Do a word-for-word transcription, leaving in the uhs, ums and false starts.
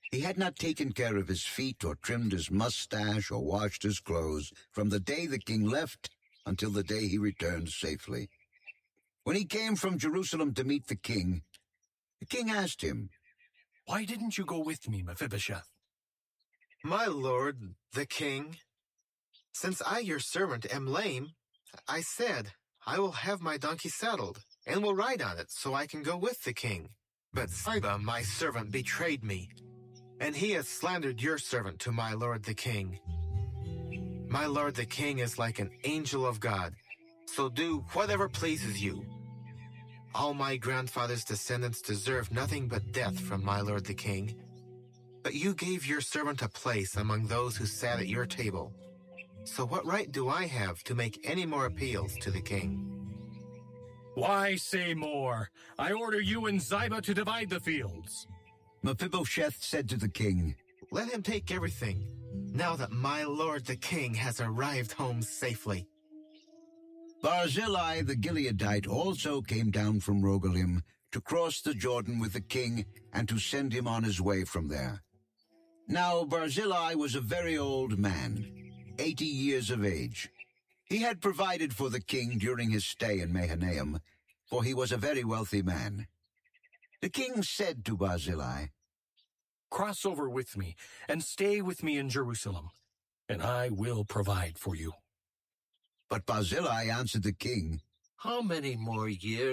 He had not taken care of his feet or trimmed his mustache or washed his clothes from the day the king left until the day he returned safely. When he came from Jerusalem to meet the king, the king asked him, "Why didn't you go with me, Mephibosheth?" "My lord, the king, since I, your servant, am lame, I said, I will have my donkey saddled, and will ride on it, so I can go with the king. But Ziba, my servant, betrayed me, and he has slandered your servant to my lord the king. My lord the king is like an angel of God, so do whatever pleases you. All my grandfather's descendants deserve nothing but death from my lord the king. But you gave your servant a place among those who sat at your table. So what right do I have to make any more appeals to the king?" "Why say more? I order you and Ziba to divide the fields." Mephibosheth said to the king, "Let him take everything, now that my lord the king has arrived home safely." Barzillai the Gileadite also came down from Rogelim to cross the Jordan with the king and to send him on his way from there. Now Barzillai was a very old man, eighty years of age. He had provided for the king during his stay in Mahanaim, for he was a very wealthy man. The king said to Barzillai, "Cross over with me and stay with me in Jerusalem, and I will provide for you." But Barzillai answered the king, "How many more years